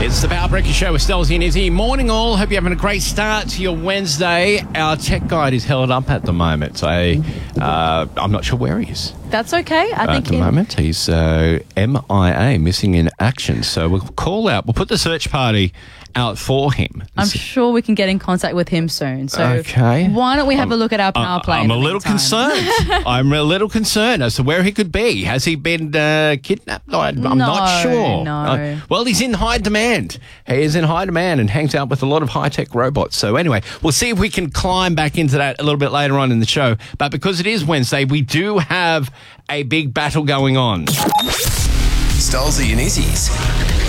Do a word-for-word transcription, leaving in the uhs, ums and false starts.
It's the Power Breakfast Show with Stelzy and Izzy. Morning all. Hope you're having a great start to your Wednesday. Our tech guide is held up at the moment. So, uh, I'm not sure where he is. That's okay. I Uh, think at the in- moment, he's uh, M I A, missing in action. So we'll call out. We'll put the search party out for him. I'm sure we can get in contact with him soon. So Okay. why don't we have a look at our power I- play? I'm in a the little meantime? concerned. I'm a little concerned as to where he could be. Has he been uh, kidnapped? I, I'm not No, sure. no. Uh, well, he's in high demand. He is in high demand and hangs out with a lot of high-tech robots. So anyway, we'll see if we can climb back into that a little bit later on in the show. But because it is Wednesday, we do have a big battle going on. Stelzy and Izzy's